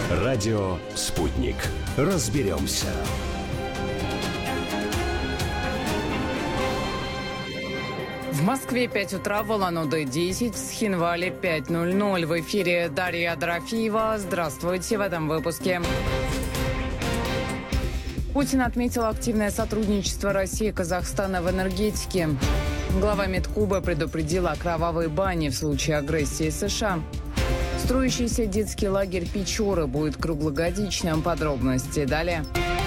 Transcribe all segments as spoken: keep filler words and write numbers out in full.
Радио «Спутник». Разберемся. В Москве пять утра, в Улан-Удэ десять, в Схинвале пять ноль ноль. В эфире Дарья Дорофеева. Здравствуйте в этом выпуске. Путин отметил активное сотрудничество России и Казахстана в энергетике. Глава Медкуба предупредила о кровавой бане в случае агрессии США. Строящийся детский лагерь «Печора» будет круглогодичным. Подробности далее.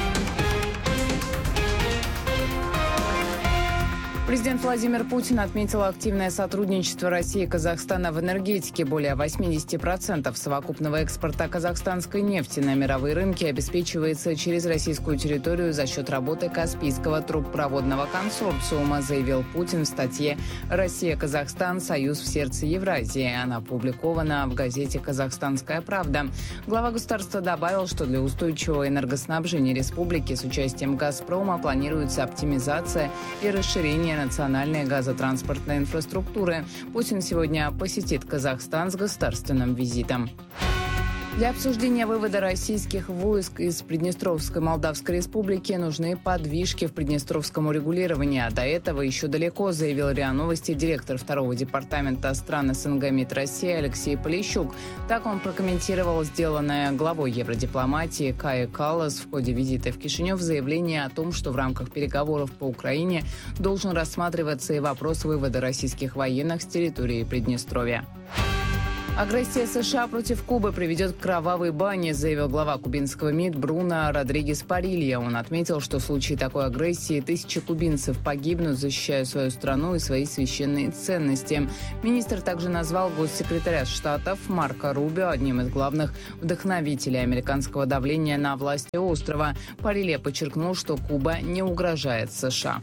Президент Владимир Путин отметил активное сотрудничество России и Казахстана в энергетике. Более восемьдесят процентов совокупного экспорта казахстанской нефти на мировые рынки обеспечивается через российскую территорию за счет работы Каспийского трубопроводного консорциума, заявил Путин в статье «Россия-Казахстан. Союз в сердце Евразии». Она опубликована в газете «Казахстанская правда». Глава государства добавил, что для устойчивого энергоснабжения республики с участием «Газпрома» планируется оптимизация и расширение национальной газотранспортной инфраструктуры. Путин сегодня посетит Казахстан с государственным визитом. Для обсуждения вывода российских войск из Приднестровской Молдавской Республики нужны подвижки в приднестровском урегулировании. А до этого еще далеко, заявил РИА Новости директор второго департамента стран СНГ МИД России Алексей Полищук. Так он прокомментировал сделанное главой евродипломатии Каи Каллас в ходе визита в Кишинев заявление о том, что в рамках переговоров по Украине должен рассматриваться и вопрос вывода российских военных с территории Приднестровья. Агрессия США против Кубы приведет к кровавой бане, заявил глава кубинского МИД Бруно Родригес Парилья. Он отметил, что в случае такой агрессии тысячи кубинцев погибнут, защищая свою страну и свои священные ценности. Министр также назвал госсекретаря Штатов Марко Рубио одним из главных вдохновителей американского давления на власти острова. Парилья подчеркнул, что Куба не угрожает США.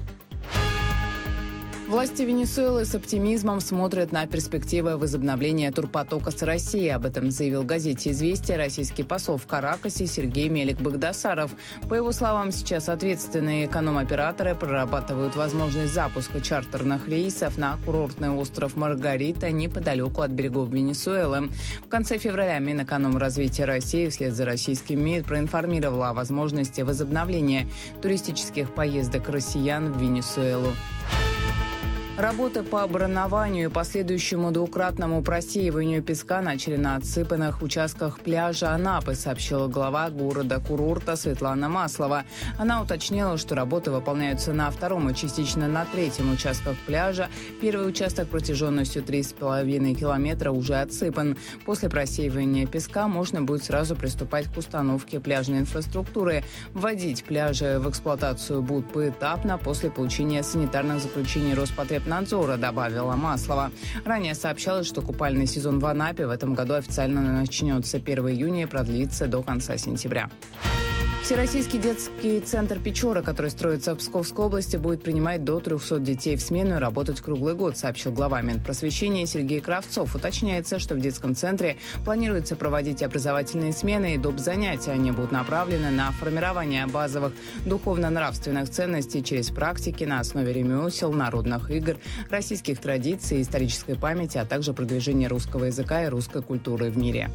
Власти Венесуэлы с оптимизмом смотрят на перспективы возобновления турпотока с Россией. Об этом заявил газете «Известия» российский посол в Каракасе Сергей Мелик-Багдасаров. По его словам, сейчас ответственные эконом-операторы прорабатывают возможность запуска чартерных рейсов на курортный остров Маргарита неподалеку от берегов Венесуэлы. В конце февраля Минэкономразвития России вслед за российским МИД проинформировала о возможности возобновления туристических поездок россиян в Венесуэлу. Работы по оборонованию и последующему двукратному просеиванию песка начали на отсыпанных участках пляжа Анапы, сообщила глава города-курорта Светлана Маслова. Она уточнила, что работы выполняются на втором и частично на третьем участках пляжа. Первый участок протяженностью три с половиной километра уже отсыпан. После просеивания песка можно будет сразу приступать к установке пляжной инфраструктуры. Вводить пляжи в эксплуатацию будут поэтапно после получения санитарных заключений Роспотребнадзора, добавила Маслова. Ранее сообщалось, что купальный сезон в Анапе в этом году официально начнется первого июня и продлится до конца сентября. Всероссийский детский центр «Печора», который строится в Псковской области, будет принимать до трехсот детей в смену и работать круглый год, сообщил глава Минпросвещения Сергей Кравцов. Уточняется, что в детском центре планируется проводить образовательные смены и доп. Занятия. Они будут направлены на формирование базовых духовно-нравственных ценностей через практики на основе ремесел, народных игр, российских традиций, исторической памяти, а также продвижение русского языка и русской культуры в мире.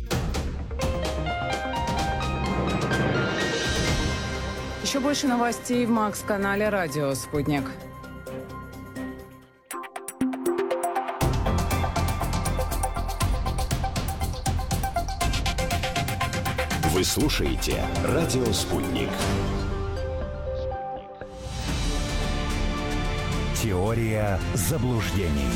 Еще больше новостей в Макс-канале «Радио Спутник». Вы слушаете «Радио Спутник». Теория заблуждений.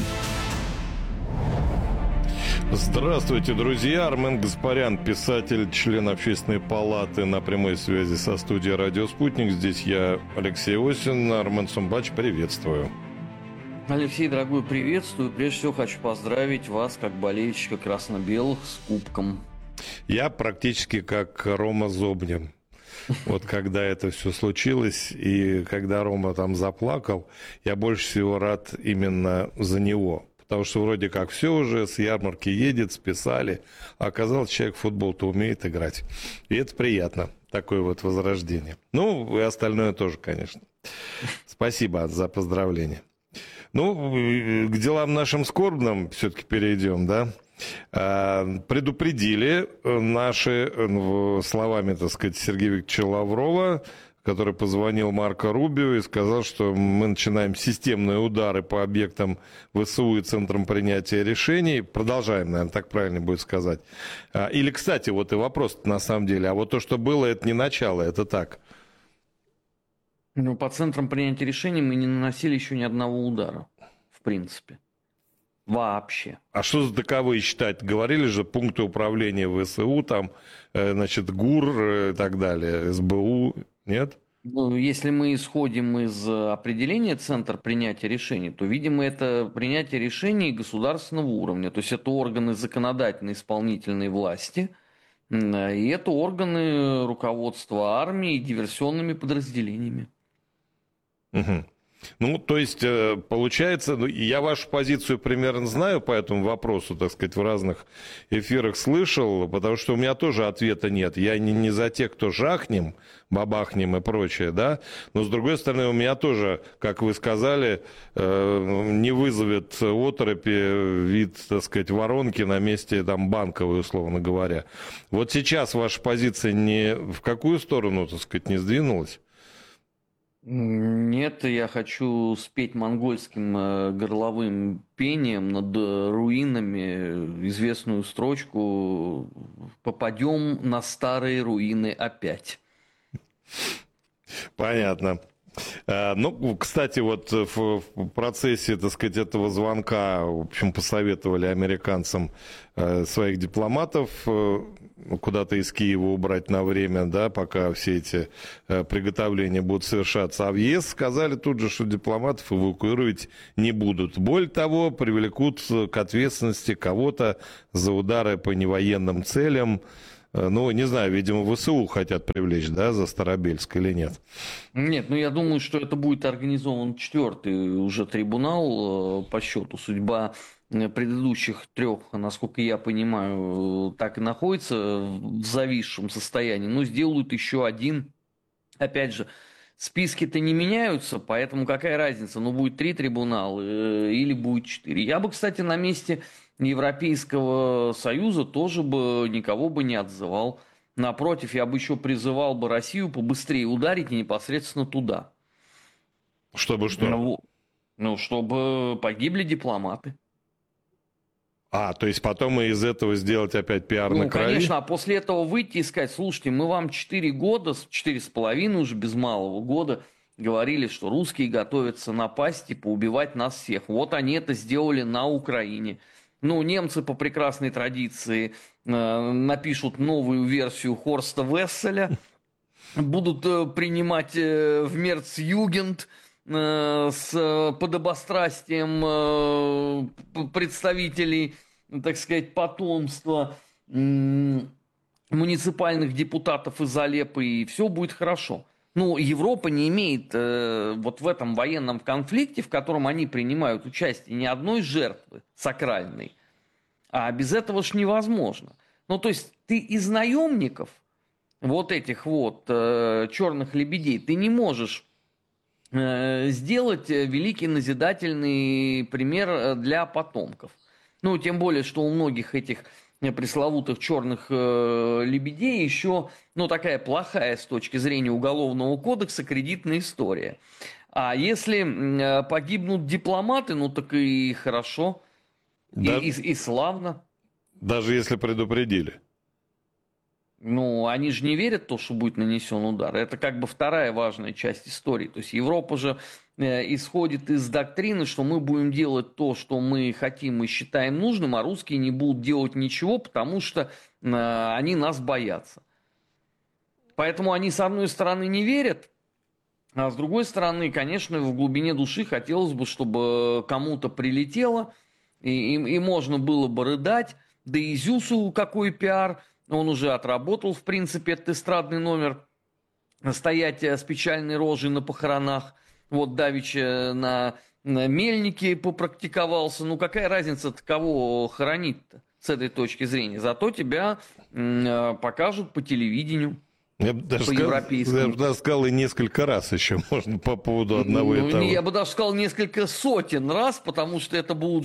Здравствуйте, друзья. Армен Гаспарян, писатель, член Общественной палаты, на прямой связи со студией «Радио Спутник». Здесь я, Алексей Осин. Армен Сумбач, приветствую. Алексей, дорогой, приветствую. Прежде всего хочу поздравить вас, как болельщика красно-белых, с кубком. Я практически как Рома Зобнин. Вот когда это все случилось, и когда Рома там заплакал, я больше всего рад именно за него. Потому что вроде как все уже, с ярмарки едет, списали, а оказалось, человек в футбол-то умеет играть. И это приятно, такое вот возрождение. Ну, и остальное тоже, конечно. Спасибо за поздравление. Ну, к делам нашим скорбным все-таки перейдем, да. Предупредили наши, словами, так сказать, Сергея Викторовича Лаврова, который позвонил Марко Рубио и сказал, что мы начинаем системные удары по объектам ВСУ и центрам принятия решений. Продолжаем, наверное, так правильно будет сказать. Или, кстати, вот и вопрос на самом деле, а вот то, что было, это не начало, это так? Ну, по центрам принятия решений мы не наносили еще ни одного удара, в принципе. Вообще. А что за таковые считать? Говорили же пункты управления ВСУ, там, значит, ГУР и так далее, СБУ, нет? Ну, если мы исходим из определения центра принятия решений, то, видимо, это принятие решений государственного уровня. То есть это органы законодательной исполнительной власти, и это органы руководства армией и диверсионными подразделениями. Угу. Ну, то есть, получается, я вашу позицию примерно знаю по этому вопросу, так сказать, в разных эфирах слышал, потому что у меня тоже ответа нет. Я не, не за тех, кто жахнем, бабахнем и прочее, да, но, с другой стороны, у меня тоже, как вы сказали, не вызовет оторопи вид, так сказать, воронки на месте там банковой, условно говоря. Вот сейчас ваша позиция не в какую сторону, так сказать, не сдвинулась? Нет, я хочу спеть монгольским горловым пением над руинами известную строчку «Попадем на старые руины опять». Понятно. Ну, кстати, вот в процессе, так сказать, этого звонка, в общем, посоветовали американцам своих дипломатов куда-то из Киева убрать на время, да, пока все эти приготовления будут совершаться. А в ЕС сказали тут же, что дипломатов эвакуировать не будут. Более того, привлекут к ответственности кого-то за удары по невоенным целям. Ну, не знаю, видимо, ВСУ хотят привлечь, да, за Старобельск или нет? Нет, ну я думаю, что это будет организован четвертый уже трибунал по счету. Судьба предыдущих трех, насколько я понимаю, так и находится в зависшем состоянии. Но сделают еще один. Опять же, списки-то не меняются, поэтому какая разница? Ну, будет три трибунала или будет четыре. Я бы, кстати, на месте Европейского Союза тоже бы никого бы не отзывал. Напротив, я бы еще призывал бы Россию побыстрее ударить и непосредственно туда. Чтобы что? Ну, ну чтобы погибли дипломаты. А, то есть потом и из этого сделать опять пиар ну, на крови? Ну, конечно, а после этого выйти и сказать: слушайте, мы вам четыре года, четыре с половиной уже без малого года говорили, что русские готовятся напасть и поубивать нас всех. Вот они это сделали на Украине. Ну, немцы по прекрасной традиции э, напишут новую версию Хорста Весселя, будут э, принимать э, в Мерцюгенд э, с подобострастием э, представителей, так сказать, потомства э, муниципальных депутатов из Алеппо, и все будет хорошо. Ну, Европа не имеет э, вот в этом военном конфликте, в котором они принимают участие, ни одной жертвы сакральной. А без этого ж невозможно. Ну, то есть ты из наемников, вот этих вот э, черных лебедей, ты не можешь э, сделать великий назидательный пример для потомков. Ну, тем более, что у многих этих пресловутых черных э, лебедей еще, ну, такая плохая с точки зрения Уголовного кодекса кредитная история. А если э, погибнут дипломаты, ну, так и хорошо, да, и, и, и славно. Даже если предупредили. Ну, они же не верят в то, что будет нанесен удар. Это как бы вторая важная часть истории. То есть Европа же э, исходит из доктрины, что мы будем делать то, что мы хотим и считаем нужным, а русские не будут делать ничего, потому что э, они нас боятся. Поэтому они, с одной стороны, не верят, а с другой стороны, конечно, в глубине души хотелось бы, чтобы кому-то прилетело, и, и, и можно было бы рыдать. Да и Зюсу какой пиар. Он уже отработал, в принципе, этот эстрадный номер. Стоять с печальной рожей на похоронах. Вот давеча на, на мельнике попрактиковался. Ну, какая разница-то, кого хоронить-то с этой точки зрения? Зато тебя м- покажут по телевидению. Я бы даже сказал, я бы даже сказал и несколько раз еще можно по поводу одного ну, и того. Я бы даже сказал несколько сотен раз, потому что это будут же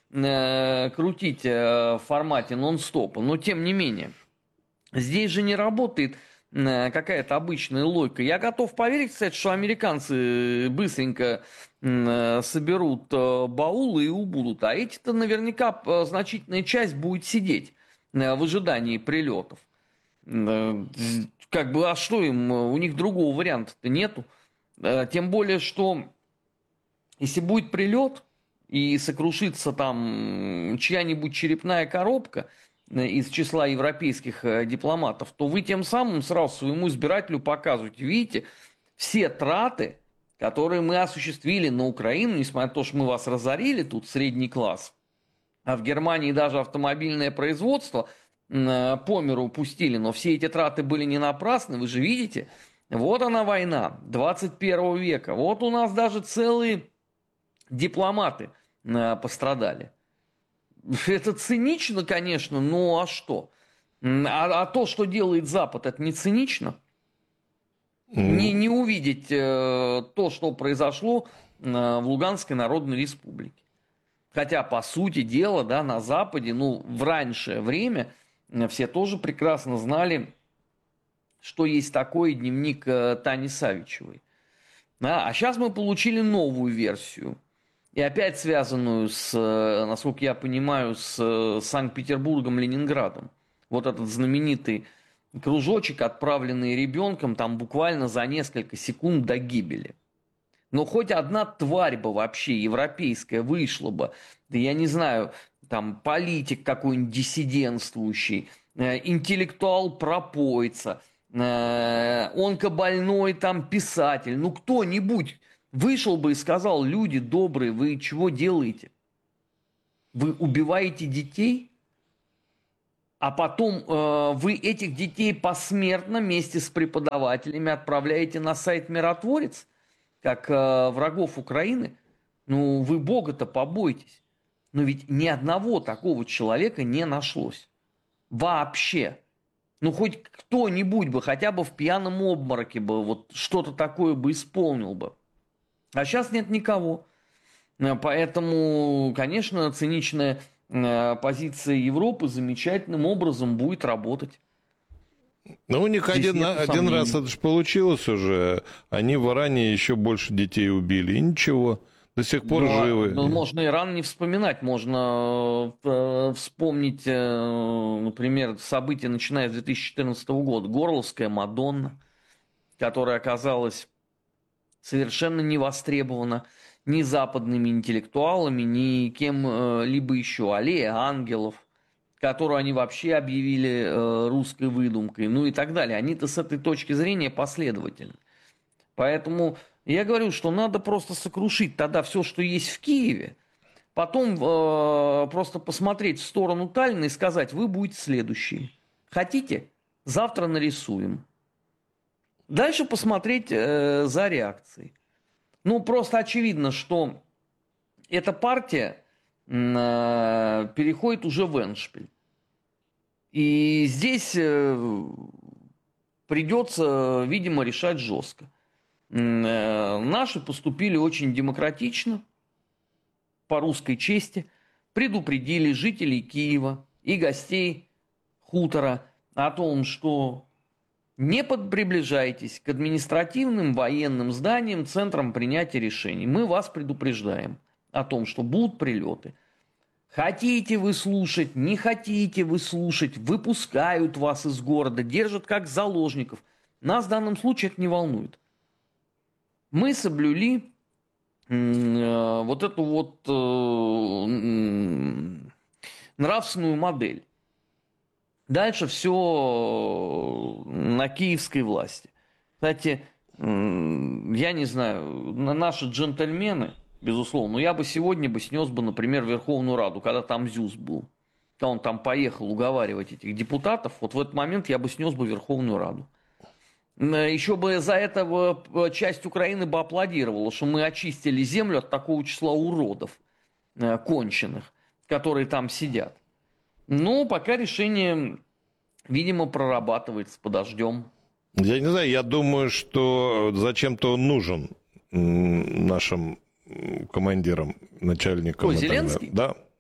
э, крутить э, в формате нон-стопа, но тем не менее. Здесь же не работает э, какая-то обычная логика. Я готов поверить, кстати, что американцы быстренько э, соберут э, баулы и убудут, а эти-то наверняка э, значительная часть будет сидеть э, в ожидании прилетов. Э, как бы, а что им, у них другого варианта-то нету. Э, тем более, что если будет прилет и сокрушится там чья-нибудь черепная коробка из числа европейских дипломатов, то вы тем самым сразу своему избирателю показываете, видите, все траты, которые мы осуществили на Украину, несмотря на то, что мы вас разорили, тут средний класс, а в Германии даже автомобильное производство по миру пустили, но все эти траты были не напрасны, вы же видите, вот она война двадцать первого века, вот у нас даже целые дипломаты пострадали. Это цинично, конечно, но а что? А, а то, что делает Запад, это не цинично? Mm. Не, не увидеть э, то, что произошло э, в Луганской Народной Республике. Хотя, по сути дела, да, на Западе, ну, в раннее время э, все тоже прекрасно знали, что есть такой дневник э, Тани Савичевой. Да? А сейчас мы получили новую версию. И опять связанную с, насколько я понимаю, с Санкт-Петербургом, Ленинградом. Вот этот знаменитый кружочек, отправленный ребенком, там буквально за несколько секунд до гибели. Но хоть одна тварь бы вообще европейская вышла бы, да я не знаю, там политик какой-нибудь диссидентствующий, интеллектуал-пропойца, онкобольной там писатель, ну кто-нибудь вышел бы и сказал: люди добрые, вы чего делаете? Вы убиваете детей, а потом э, вы этих детей посмертно вместе с преподавателями отправляете на сайт «Миротворец», как э, врагов Украины. Ну, вы Бога-то побойтесь. Но ведь ни одного такого человека не нашлось. Вообще. Ну, хоть кто-нибудь бы, хотя бы в пьяном обмороке бы, вот что-то такое бы исполнил бы. А сейчас нет никого. Поэтому, конечно, циничная позиция Европы замечательным образом будет работать. Ну, у них один, один раз это же получилось уже. Они в Иране еще больше детей убили. И ничего. До сих пор да, живы. Ну, можно Иран не вспоминать. Можно э, вспомнить, э, например, события, начиная с две тысячи четырнадцатого года. Горловская Мадонна, которая оказалась совершенно не востребована ни западными интеллектуалами, ни кем-либо еще. Аллея ангелов, которую они вообще объявили э, русской выдумкой, ну и так далее. Они-то с этой точки зрения последовательны. Поэтому я говорю, что надо просто сокрушить тогда все, что есть в Киеве, потом э, просто посмотреть в сторону Таллина и сказать: вы будете следующие. Хотите? Завтра нарисуем. Дальше посмотреть э, за реакцией. Ну, просто очевидно, что эта партия э, переходит уже в эндшпиль. И здесь э, придется, видимо, решать жестко. Э, наши поступили очень демократично, по русской чести, предупредили жителей Киева и гостей хутора о том, что не приближайтесь к административным военным зданиям, центрам принятия решений. Мы вас предупреждаем о том, что будут прилеты. Хотите вы слушать, не хотите вы слушать, выпускают вас из города, держат как заложников. Нас в данном случае это не волнует. Мы соблюли э, вот эту вот э, нравственную модель. Дальше все на киевской власти. Кстати, я не знаю, наши джентльмены, безусловно, но я бы сегодня бы снес бы, например, Верховную Раду, когда там Зюс был. Когда он там поехал уговаривать этих депутатов, вот в этот момент я бы снес бы Верховную Раду. Еще бы за это часть Украины бы аплодировала, что мы очистили землю от такого числа уродов конченых, которые там сидят. Но пока решение, видимо, прорабатывается, подождем. Я не знаю, я думаю, что зачем-то он нужен нашим командирам, начальникам. О, Зеленский? Да,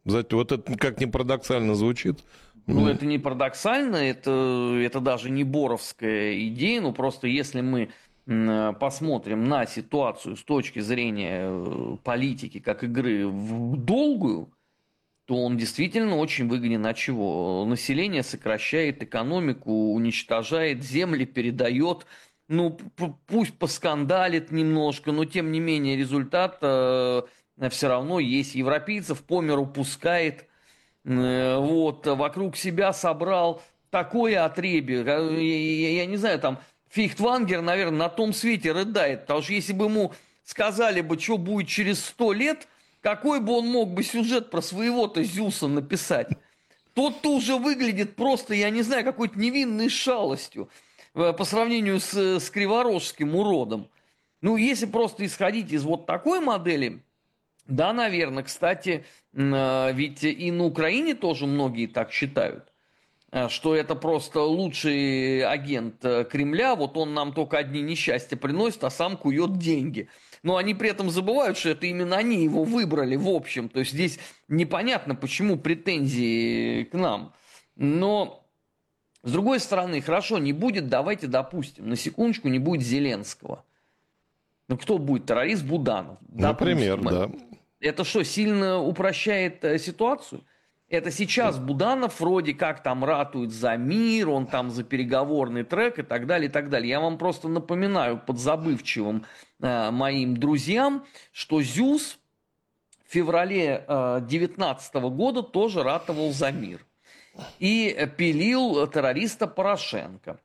Вот это как ни парадоксально звучит. Ну, это не парадоксально, это, это даже не боровская идея, но просто если мы посмотрим на ситуацию с точки зрения политики как игры в долгую, то он действительно очень выгоден от чего? Население сокращает экономику, уничтожает земли, передает, ну, пусть поскандалит немножко, но тем не менее результат э, все равно есть. Европейцев по миру пускает, э, вот, вокруг себя собрал такое отребье, я, я, я не знаю, там, Фихтвангер, наверное, на том свете рыдает, потому что если бы ему сказали бы, что будет через сто лет, какой бы он мог бы сюжет про своего-то Зюса написать? Тот-то уже выглядит просто, я не знаю, какой-то невинной шалостью по сравнению с, с криворожским уродом. Ну, если просто исходить из вот такой модели, да, наверное, кстати, ведь и на Украине тоже многие так считают, что это просто лучший агент Кремля, вот он нам только одни несчастья приносит, а сам кует деньги. Но они при этом забывают, что это именно они его выбрали в общем. То есть здесь непонятно, почему претензии к нам. Но, с другой стороны, хорошо, не будет, давайте допустим, на секундочку, не будет Зеленского. Ну, кто будет? Террорист Буданов. Например, допустим. да. Это что, сильно упрощает ситуацию? Это сейчас Буданов вроде как там ратует за мир, он там за переговорный трек и так далее, и так далее. Я вам просто напоминаю подзабывчивым э, моим друзьям, что Зюс в феврале две тысячи девятнадцатого года тоже ратовал за мир. И пилил террориста Порошенко.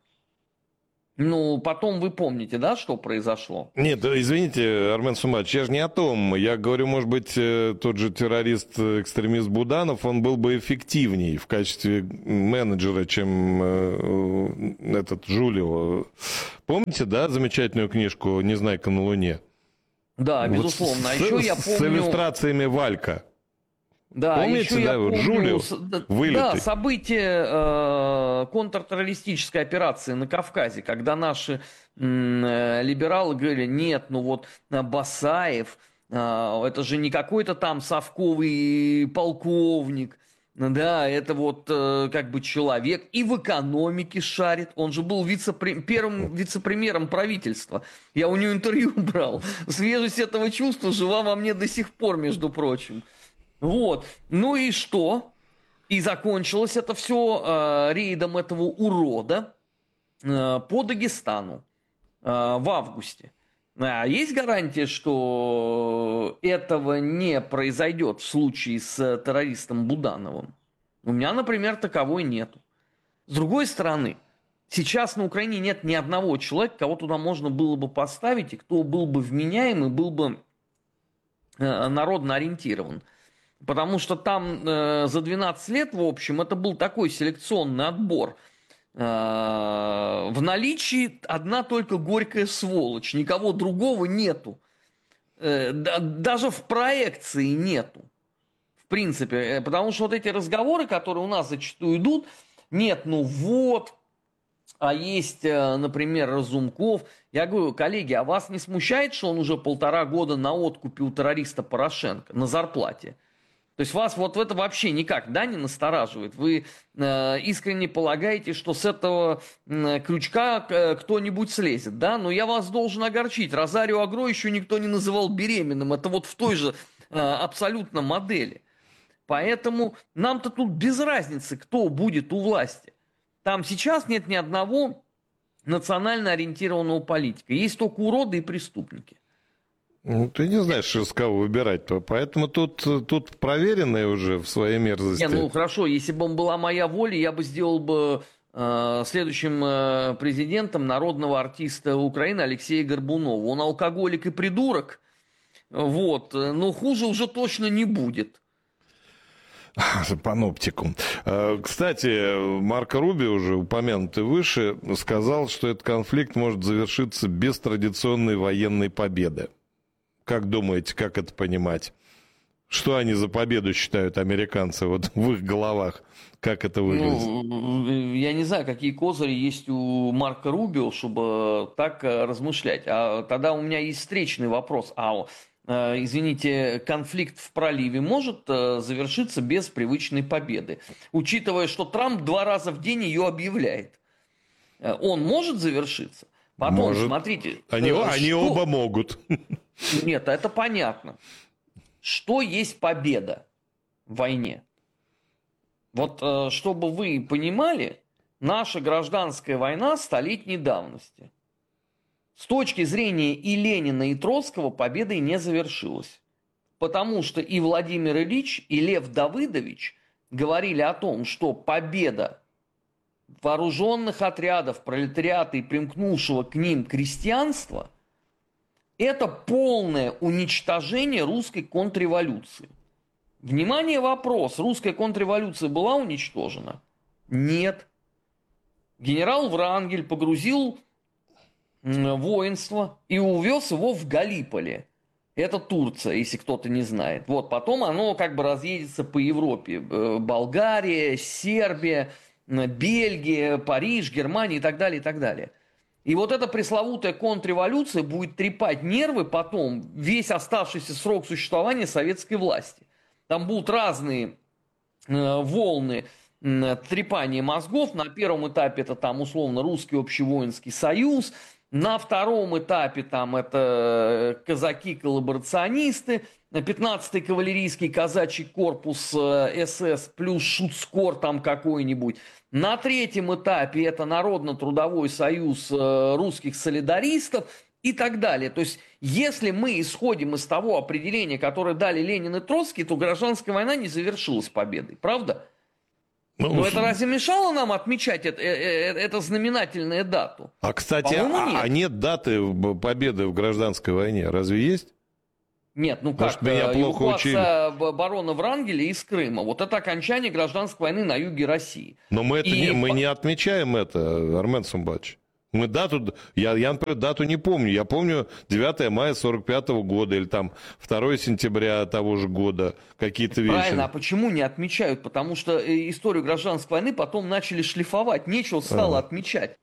Ну, потом вы помните, да, что произошло? Нет, извините, Армен Сумаевич, я же не о том. Я говорю, может быть, тот же террорист-экстремист Буданов, он был бы эффективнее в качестве менеджера, чем этот Жулио. Помните, да, замечательную книжку «Незнайка на Луне»? Да, вот безусловно. А с, еще я помню... С иллюстрациями Валька. Да, помните, еще да, я вот помню, Жулио вылитый. Да, события э, контртеррористической операции на Кавказе, когда наши э, либералы говорили, нет, ну вот Басаев, э, это же не какой-то там совковый полковник, да, это вот э, как бы человек и в экономике шарит, он же был вице-пре- первым вице-премьером правительства, я у него интервью брал, свежесть этого чувства жива во мне до сих пор, между прочим. Вот, ну и что? И закончилось это все э, рейдом этого урода э, по Дагестану э, в августе. А есть гарантия, что этого не произойдет в случае с террористом Будановым? У меня, например, таковой нету. С другой стороны, сейчас на Украине нет ни одного человека, кого туда можно было бы поставить, и кто был бы вменяем и был бы э, народно ориентирован. Потому что там э, за двенадцать лет, в общем, это был такой селекционный отбор. Э, в наличии одна только горькая сволочь, никого другого нету. Э, да, даже в проекции нету. В принципе, потому что вот эти разговоры, которые у нас зачастую идут, нет, ну вот, а есть, например, Разумков. Я говорю, коллеги, а вас не смущает, что он уже полтора года на откупе у террориста Порошенко на зарплате? То есть вас вот это вообще никак, да, не настораживает? Вы э, искренне полагаете, что с этого э, крючка э, кто-нибудь слезет, да? Но я вас должен огорчить. Розарио Агро еще никто не называл беременным. Это вот в той же э, абсолютно модели. Поэтому нам-то тут без разницы, кто будет у власти. Там сейчас нет ни одного национально ориентированного политика. Есть только уроды и преступники. Ну, ты не знаешь, с кого выбирать. Поэтому тут, тут проверенные уже в своей мерзости. Не, ну хорошо, если бы он была моя воля, я бы сделал бы э, следующим э, президентом народного артиста Украины Алексея Горбунова. Он алкоголик и придурок, вот, но хуже уже точно не будет. Паноптикум. Кстати, Марко Рубио, уже упомянутый выше, сказал, что этот конфликт может завершиться без традиционной военной победы. Как думаете, как это понимать? Что они за победу считают, американцы, вот в их головах? Как это выглядит? Ну, я не знаю, какие козыри есть у Марко Рубио, чтобы так размышлять. А тогда у меня есть встречный вопрос. А извините, конфликт в проливе может завершиться без привычной победы. Учитывая, что Трамп два раза в день ее объявляет. Он может завершиться? Потом, может. смотрите. Они, что... они оба могут. Нет, это понятно. Что есть победа в войне? Вот, чтобы вы понимали, наша гражданская война столетней давности. С точки зрения и Ленина, и Троцкого победой не завершилась. Потому что и Владимир Ильич, и Лев Давыдович говорили о том, что победа вооруженных отрядов, пролетариата и примкнувшего к ним крестьянства – это полное уничтожение русской контрреволюции. Внимание, вопрос. Русская контрреволюция была уничтожена? Нет. Генерал Врангель погрузил воинство и увез его в Галиполи. Это Турция, если кто-то не знает. Вот, потом оно как бы разъедется по Европе. Болгария, Сербия, Бельгия, Париж, Германия и так далее, и так далее. И вот эта пресловутая контрреволюция будет трепать нервы потом весь оставшийся срок существования советской власти. Там будут разные э, волны э, трепания мозгов. На первом этапе это там условно Русский общевоинский союз. На втором этапе там это казаки-коллаборационисты, пятнадцатый кавалерийский казачий корпус СС плюс шуцкор там какой-нибудь. На третьем этапе это Народно-трудовой союз русских солидаристов и так далее. То есть, если мы исходим из того определения, которое дали Ленин и Троцкий, то гражданская война не завершилась победой. Правда? Ну, Но это разве мешало нам отмечать это, это, это знаменательную дату? А, кстати, а нет. а нет даты победы в гражданской войне? Разве есть? Нет, ну как, эвакуация барона Врангеля из Крыма. Вот это окончание гражданской войны на юге России. Но мы, это И... не, мы не отмечаем это, Армен Сумбатович. Мы дату, я, я, например, дату не помню. Я помню девятое мая сорок пятого года или там второе сентября того же года, какие-то вещи. Правильно, а почему не отмечают? Потому что историю гражданской войны потом начали шлифовать, нечего стало ага. отмечать.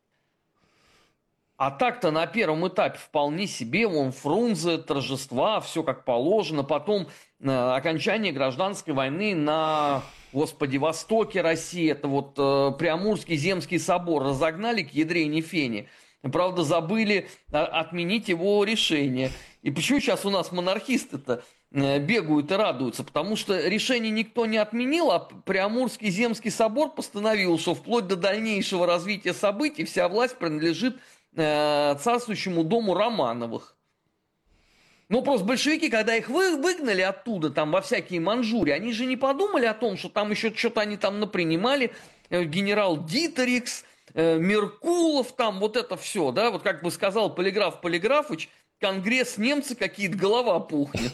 А так-то на первом этапе вполне себе, вон Фрунзе, торжества, все как положено. Потом э, окончание гражданской войны на, господи, востоке России. Это вот э, Преамурский земский собор разогнали к ядрене фени. Правда, забыли а, отменить его решение. И почему сейчас у нас монархисты-то э, бегают и радуются? Потому что решение никто не отменил, а Преамурский земский собор постановил, что вплоть до дальнейшего развития событий вся власть принадлежит царствующему дому Романовых. Ну, просто большевики, когда их вы, выгнали оттуда, там, во всякие Манчжурии, они же не подумали о том, что там еще что-то они там напринимали. Генерал Дитерикс, Меркулов, там, вот это все, да, вот как бы сказал Полиграф Полиграфыч, конгресс немцы, какие-то голова пухнет.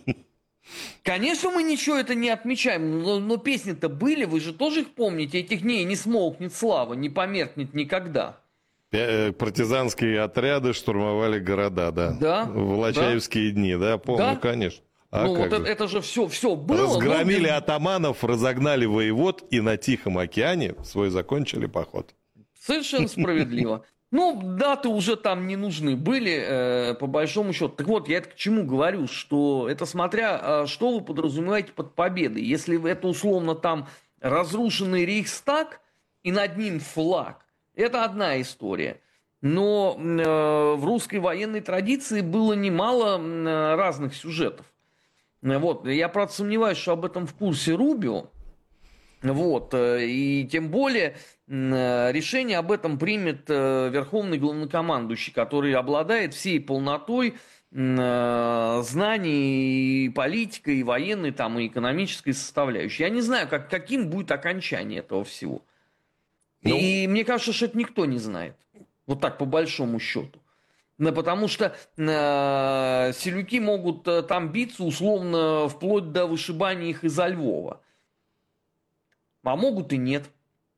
Конечно, мы ничего это не отмечаем, но, но песни-то были, вы же тоже их помните, этих дней не смолкнет слава, не померкнет никогда. Партизанские отряды штурмовали города, да. Да. В Лачаевские да. дни, да, помню, да? конечно. А ну, вот же? Это, это же все, все было. Разгромили но... атаманов, разогнали воевод и на Тихом океане свой закончили поход. Совершенно справедливо. Ну, даты уже там не нужны были, э, по большому счету. Так вот, я это к чему говорю, что это смотря, что вы подразумеваете под победой. Если это условно там разрушенный Рейхстаг и над ним флаг, это одна история. Но э, в русской военной традиции было немало э, разных сюжетов. Вот. Я, правда, сомневаюсь, что об этом в курсе Рубио. Вот. И тем более э, решение об этом примет э, верховный главнокомандующий, который обладает всей полнотой э, знаний и политикой, и военной, там, и экономической составляющей. Я не знаю, как, каким будет окончание этого всего. Ну, и мне кажется, что это никто не знает. Вот так, по большому счету. Потому что э, селюки могут э, там биться условно вплоть до вышибания их из-за Львова. А могут и нет.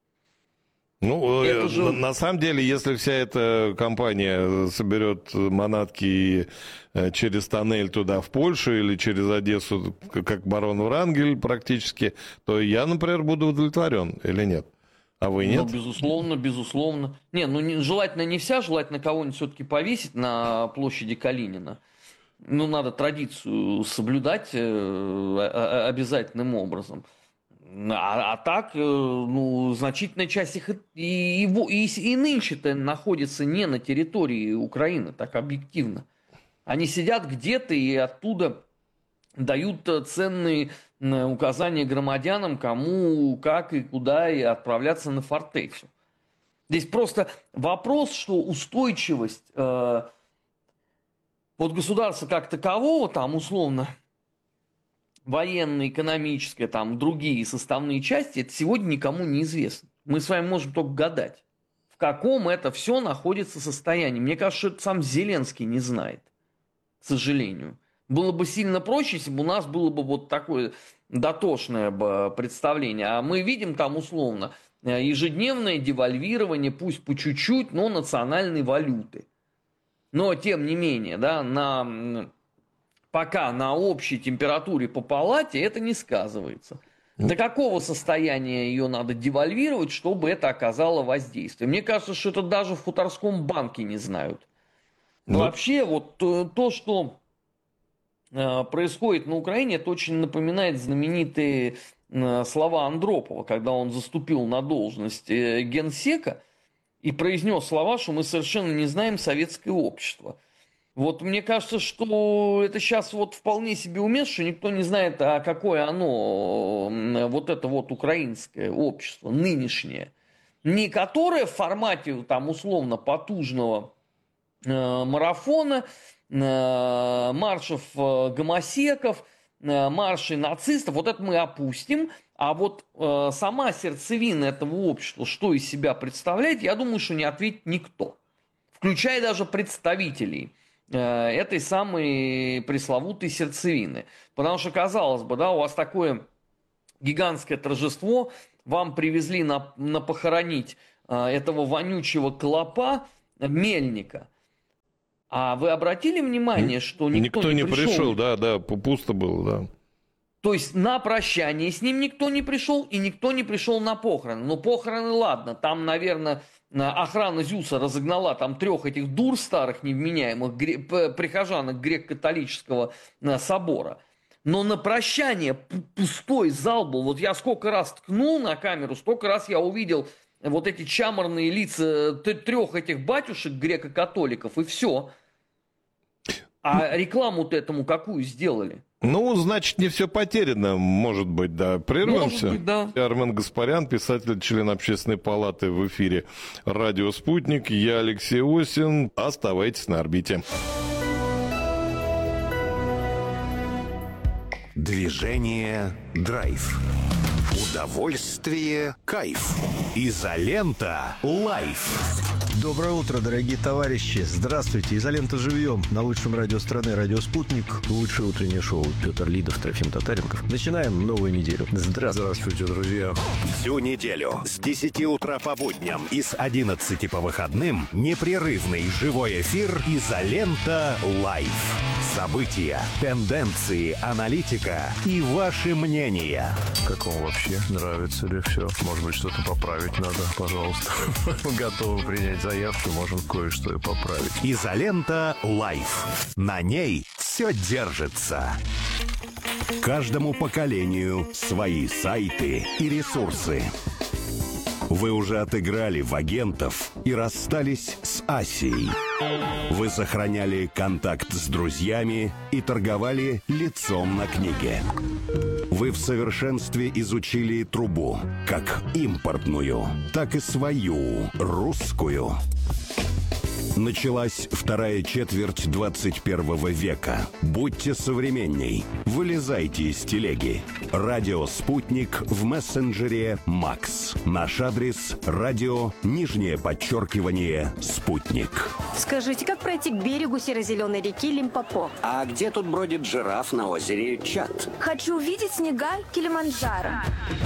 Ну, это же... на, на самом деле, если вся эта компания соберет манатки через тоннель туда, в Польшу, или через Одессу, как барон Врангель практически, то я, например, буду удовлетворен или нет? А вы нет? Ну, безусловно, безусловно. Не, ну не, желательно не вся, желательно кого-нибудь все-таки повесить на площади Калинина. ну, надо традицию соблюдать обязательным образом. А, а так, ну, значительная часть их и, и, и, и нынче-то находится не на территории Украины, так объективно. Они сидят где-то и оттуда дают ценные указания громадянам, кому, как и куда и отправляться на фортецию. Здесь просто вопрос, что устойчивость э, вот государства как такового, там условно, военная, экономическая, там другие составные части, это сегодня никому не известно. Мы с вами можем только гадать, в каком это все находится состоянии. Мне кажется, что это сам Зеленский не знает, к сожалению. Было бы сильно проще, если бы у нас было бы вот такое дотошное бы представление. А мы видим там условно ежедневное девальвирование, пусть по чуть-чуть, но национальной валюты. Но тем не менее, да, на... пока на общей температуре по палате это не сказывается. До какого состояния ее надо девальвировать, чтобы это оказало воздействие? Мне кажется, что это даже в хуторском банке не знают. Ну... Вообще, вот то, то, что э, происходит на Украине, это очень напоминает знаменитые э, слова Андропова, когда он заступил на должность э, генсека и произнес слова, что мы совершенно не знаем советское общество. Вот мне кажется, что это сейчас вот вполне себе уместно, что никто не знает, а какое оно, вот это вот украинское общество, нынешнее. Не которое в формате там условно потужного э, марафона, э, маршев э, гомосеков, э, маршей нацистов, вот это мы опустим. А вот э, сама сердцевина этого общества, что из себя представляет, я думаю, что не ответит никто. Включая даже представителей этой самой пресловутой сердцевины. Потому что, казалось бы, да, у вас такое гигантское торжество, вам привезли на, на похоронить э, этого вонючего клопа Мельника. А вы обратили внимание, что никто, никто не, не пришел? пришел? Да, да, пусто было, да. То есть на прощание с ним никто не пришел, и никто не пришел на похороны. Ну, похороны, ладно, там, наверное... Охрана Зюса разогнала там трех этих дур старых невменяемых гре- прихожанок греко-католического собора. Но на прощание пустой зал был. Вот я сколько раз ткнул на камеру, столько раз я увидел вот эти чаморные лица трех этих батюшек греко-католиков, и все. А рекламу-то этому какую сделали? Ну, значит, не все потеряно, может быть, да. Прервемся. Может быть, да. Армен Гаспарян, писатель, член Общественной палаты, в эфире «Радио Спутник». Я Алексей Осин. Оставайтесь на орбите. Движение «Драйв». Удовольствие – кайф. Изолента – лайф. Доброе утро, дорогие товарищи. Здравствуйте. Изолента живьем на лучшем радио страны, радио «Спутник». Лучшее утреннее шоу. Петр Лидов, Трофим Татаренков. Начинаем новую неделю. Здравствуйте. Здравствуйте, друзья. Всю неделю с десяти утра по будням и с одиннадцати по выходным непрерывный живой эфир «Изолента Лайф». События, тенденции, аналитика и ваши мнения. Как вам вообще? Нравится ли все? Может быть, что-то поправить надо? Пожалуйста. Готовы принять заявку, можем кое-что и поправить. «Изолента Лайф». На ней все держится. Каждому поколению свои сайты и ресурсы. Вы уже отыграли в агентов и расстались с Асией. Вы сохраняли контакт с друзьями и торговали лицом на книге. Вы в совершенстве изучили трубу, как импортную, так и свою, русскую. Началась вторая четверть двадцать первого века. Будьте современней. Вылезайте из телеги. Радио «Спутник» в мессенджере «Макс». Наш адрес – радио, нижнее подчеркивание, «Спутник». Скажите, как пройти к берегу серо-зеленой реки Лимпопо? А где тут бродит жираф на озере Чад? Хочу увидеть снега Килиманджаро.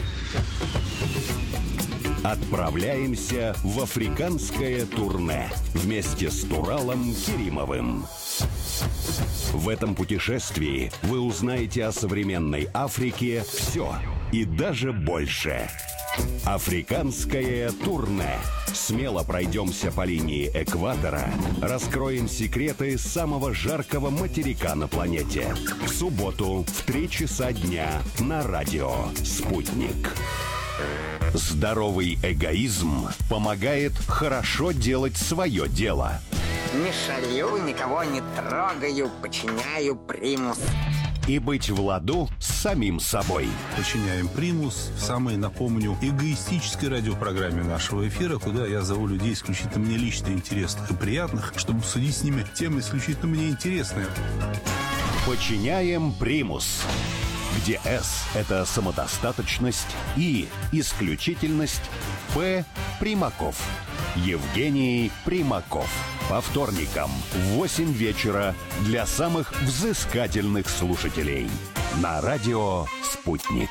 Отправляемся в африканское турне вместе с Туралом Керимовым. В этом путешествии вы узнаете о современной Африке все и даже больше. Африканское турне. Смело пройдемся по линии экватора, раскроем секреты самого жаркого материка на планете. В субботу в три часа дня на радио «Спутник». Здоровый эгоизм помогает хорошо делать свое дело. Не шалю, никого не трогаю, подчиняю примус. И быть в ладу с самим собой. Подчиняем примус в самой, напомню, эгоистической радиопрограмме нашего эфира, куда я зову людей исключительно мне лично интересных и приятных, чтобы обсудить с ними темы исключительно мне интересные. Подчиняем примус, где «С» — это самодостаточность, «И» — исключительность, «П» — Примаков. Евгений Примаков. По вторникам в восемь вечера для самых взыскательных слушателей. На радио «Спутник».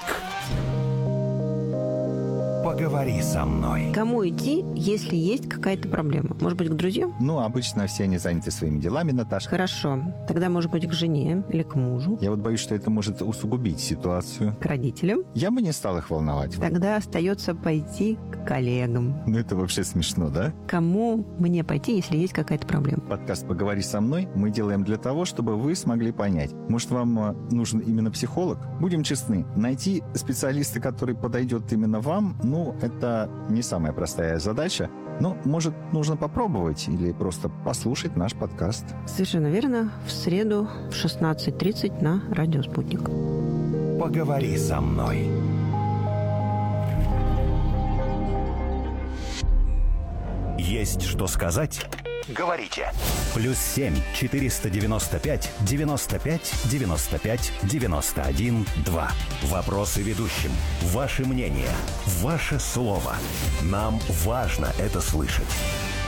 Поговори со мной. Кому идти, если есть какая-то проблема? Может быть, к друзьям? Ну, обычно все они заняты своими делами, Наташа. Хорошо. Тогда, может быть, к жене или к мужу? Я вот боюсь, что это может усугубить ситуацию. К родителям? Я бы не стал их волновать. Тогда остается пойти к коллегам. Ну, это вообще смешно, да? Кому мне пойти, если есть какая-то проблема? Подкаст «Поговори со мной» мы делаем для того, чтобы вы смогли понять. Может, вам нужен именно психолог? Будем честны, найти специалиста, который подойдет именно вам, ну, это не самая простая задача. Но, может, нужно попробовать или просто послушать наш подкаст. Совершенно верно. В среду в шестнадцать тридцать на радио «Спутник». Поговори со мной. Есть что сказать? Говорите. Плюс семь четыреста девяносто пять девяносто пять девяносто пять девяносто один два. Вопросы ведущим. Ваше мнение. Ваше слово. Нам важно это слышать.